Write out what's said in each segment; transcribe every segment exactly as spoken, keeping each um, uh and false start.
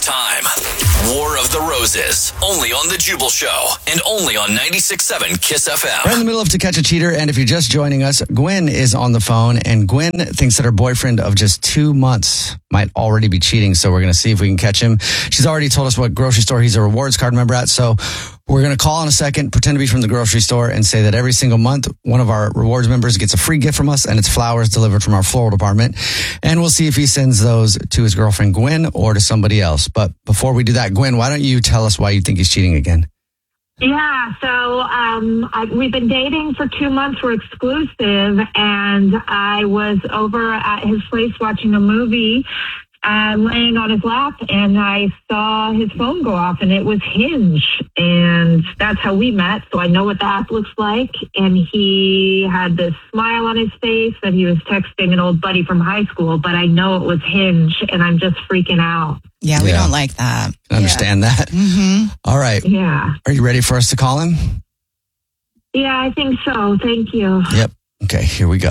time. War of the Roses, only on The Jubal Show, and only on ninety-six point seven Kiss F M. We're in the middle of To Catch a Cheater, and if you're just joining us, Gwen is on the phone, and Gwen thinks that her boyfriend of just two months might already be cheating, so we're going to see if we can catch him. She's already told us what grocery store he's a rewards card member at, so we're going to call in a second, pretend to be from the grocery store, and say that every single month, one of our rewards members gets a free gift from us, and it's flowers delivered from our floral department. And we'll see if he sends those to his girlfriend, Gwen, or to somebody else. But before we do that, Gwen, why don't you tell us why you think he's cheating again? Yeah, so um, I, we've been dating for two months. We're exclusive, and I was over at his place watching a movie, uh, laying on his lap, and I saw his phone go off, and it was Hinge, and that's how we met, so I know what the app looks like, and he had this smile on his face that he was texting an old buddy from high school, but I know it was Hinge, and I'm just freaking out. Yeah, we Yeah. don't like that. I understand yeah. that. Mm-hmm. All right. Yeah. Are you ready for us to call him? Yeah, I think so. Thank you. Yep. Okay, here we go.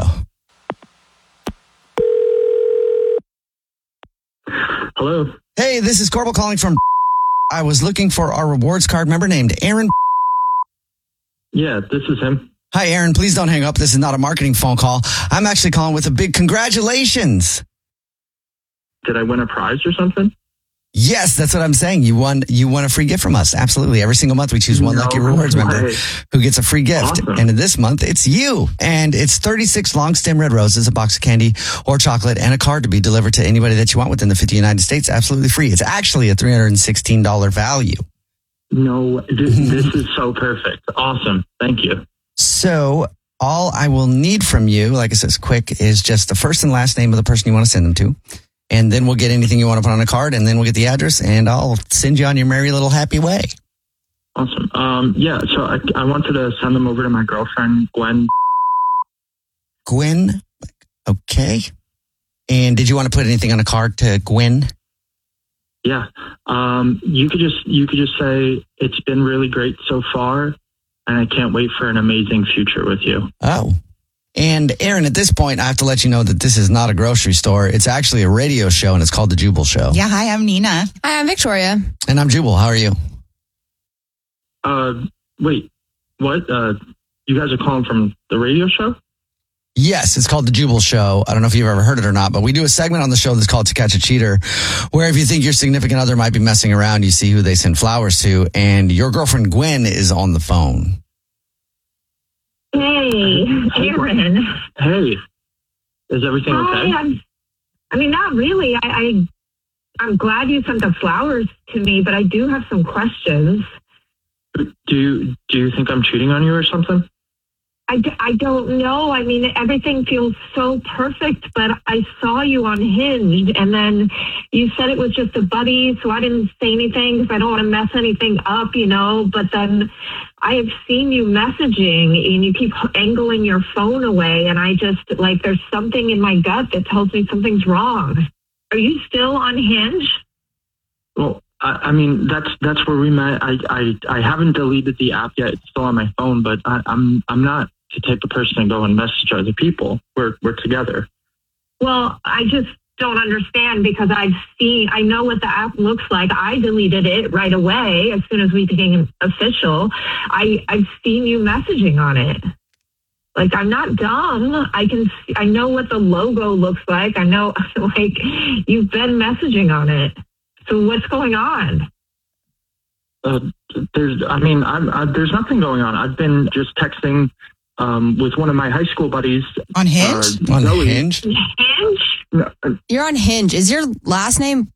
Hello. Hey, this is Corbel calling from... I was looking for our rewards card member named Aaron. Yeah, this is him. Hi, Aaron. Please don't hang up. This is not a marketing phone call. I'm actually calling with a big congratulations. Did I win a prize or something? Yes, that's what I'm saying. You won you won a free gift from us. Absolutely. Every single month we choose one No lucky rewards way. member who gets a free gift. Awesome. And this month it's you. And it's thirty-six long stem red roses, a box of candy or chocolate, and a card to be delivered to anybody that you want within the fifty United States. Absolutely free. It's actually a three hundred sixteen dollars value. No, this, this is so perfect. Awesome. Thank you. So all I will need from you, like I says, quick, is just the first and last name of the person you want to send them to. And then we'll get anything you want to put on a card, and then we'll get the address, and I'll send you on your merry little happy way. Awesome. Um, yeah, so I, I wanted to send them over to my girlfriend, Gwen. Gwen, okay. And did you want to put anything on a card to Gwen? Yeah. Um, you could just you could just say it's been really great so far, and I can't wait for an amazing future with you. Oh. And Aaron, at this point, I have to let you know that this is not a grocery store. It's actually a radio show, and it's called The Jubal Show. Yeah, hi, I'm Nina. Hi, I'm Victoria. And I'm Jubal. How are you? Uh, wait, what? Uh, you guys are calling from the radio show? Yes, it's called The Jubal Show. I don't know if you've ever heard it or not, but we do a segment on the show that's called To Catch a Cheater, where if you think your significant other might be messing around, you see who they send flowers to, and your girlfriend Gwen is on the phone. Hey, Aaron. Hey, is everything Hi, okay? I'm, I mean, not really. I, I, I'm glad you sent the flowers to me, but I do have some questions. Do you do you think I'm cheating on you or something? I, d- I don't know. I mean, everything feels so perfect, but I saw you on Hinge, and then you said it was just a buddy, so I didn't say anything because I don't want to mess anything up, you know, but then I have seen you messaging, and you keep angling your phone away, and I just, like, there's something in my gut that tells me something's wrong. Are you still on Hinge? Well, I, I mean, that's that's where we met. I, I I haven't deleted the app yet. It's still on my phone, but I, I'm I'm not the type of person to go and message other people. We're we're together. Well, I just don't understand because I've seen, I know what the app looks like. I deleted it right away as soon as we became official. I, I've seen you messaging on it. Like, I'm not dumb. I can, see, I know what the logo looks like. I know, like, you've been messaging on it. So what's going on? Uh, there's, I mean, I'm, I, there's nothing going on. I've been just texting um, with one of my high school buddies. On Hinge? Uh, On Zoe. Hinge? Hinge? No, uh, You're on Hinge. Is your last name?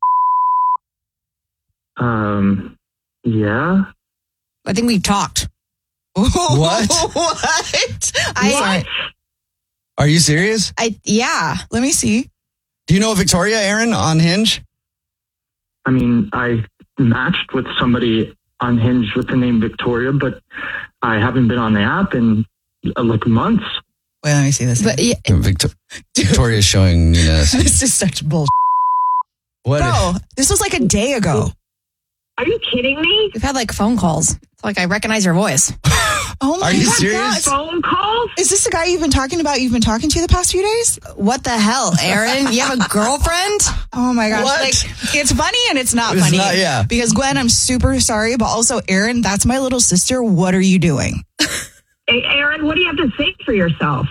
um, yeah. I think we've talked. What? What? I, What? Are you serious? I yeah. Let me see. Do you know Victoria, Aaron, on Hinge? I mean, I matched with somebody on Hinge with the name Victoria, but I haven't been on the app in uh, like months. Wait, let me see this. But yeah, Victor- Victoria's showing Nina. This is such bullshit. What? Bro, this was like a day ago. Are you kidding me? we've had like phone calls. It's like I recognize your voice. Oh my Are you God. serious? Phone calls? Is this the guy you've been talking about? You've been talking to the past few days? What the hell, Aaron? You have a girlfriend? Oh my gosh. What? Like, it's funny and it's not It's funny. not, yeah. Because Gwen, I'm super sorry, but also Aaron, that's my little sister. What are you doing? Hey, Aaron, what do you have to say for yourself?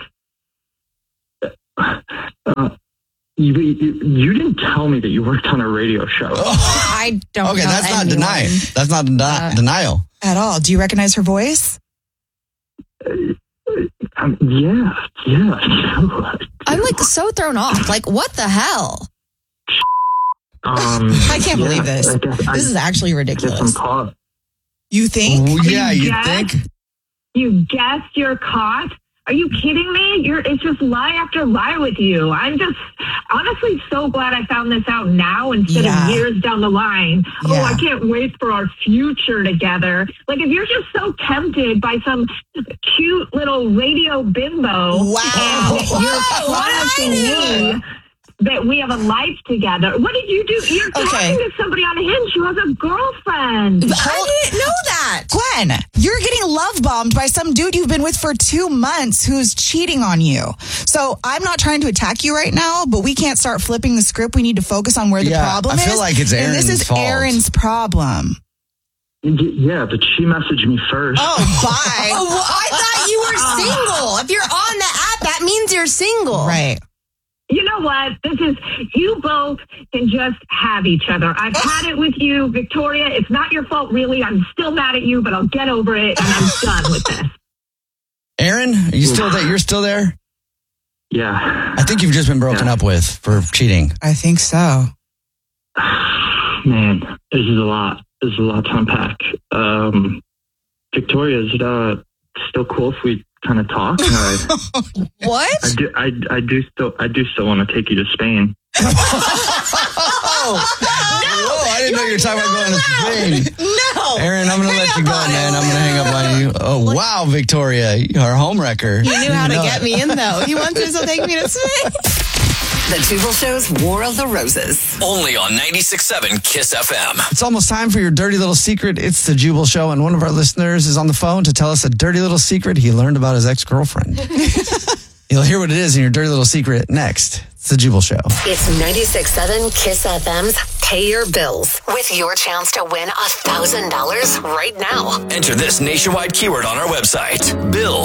Uh, you, you, you didn't tell me that you worked on a radio show. I don't Okay, know that's not anyone. denying. That's not deni- Uh, denial. At all. Do you recognize her voice? Um, yeah, yeah. I'm like so thrown off. Like, what the hell? Um, I can't yeah, believe this. I guess I This is actually guess I'm ridiculous. caught. You think? Well, yeah, you Yes. think? You guessed you're caught? Are you kidding me? You're, it's just lie after lie with you. I'm just honestly so glad I found this out now instead Yeah. of years down the line. Oh, Yeah. I can't wait for our future together. Like, if you're just so tempted by some cute little radio bimbo, Wow. and you're promising me that we have a life together. What did you do? You're Okay. talking to somebody on Hinge who has a girlfriend. I didn't know that. Gwen, you're getting love bombed by some dude you've been with for two months who's cheating on you. So I'm not trying to attack you right now, but we can't start flipping the script. We need to focus on where the Yeah, problem I is. feel like it's and this Aaron's is fault. Aaron's problem. Y- Yeah, but she messaged me first. Oh, bye. Oh, well, I thought you were single. If you're on the app, that means you're single. Right. You know what? This is, you both can just have each other. I've had it with you, Victoria. It's not your fault, really. I'm still mad at you, but I'll get over it, and I'm done with this. Aaron, are you still there? You're still there? Yeah. I think you've just been broken Yeah. up with for cheating. I think so. Man, this is a lot. This is a lot to unpack. Um, Victoria, is it uh, still cool if we kind of talk? I, What? I do. I, I do still. I do still want to take you to Spain. Oh, Whoa, I didn't know you were talking about going to Spain. No. Aaron, I'm going to let you go, man. I'm going to hang up on you. Oh, wow, Victoria, you're a homewrecker. He knew how to No. get me in, though. He wants to take me to Spain. The Jubal Show's War of the Roses. Only on ninety-six point seven Kiss F M. It's almost time for your dirty little secret. It's the Jubal Show, and one of our listeners is on the phone to tell us a dirty little secret he learned about his ex-girlfriend. You'll hear what it is in your dirty little secret next. It's the Jubal Show. It's ninety-six point seven Kiss F M's Pay Your Bills with your chance to win one thousand dollars right now. Enter this nationwide keyword on our website. Bill.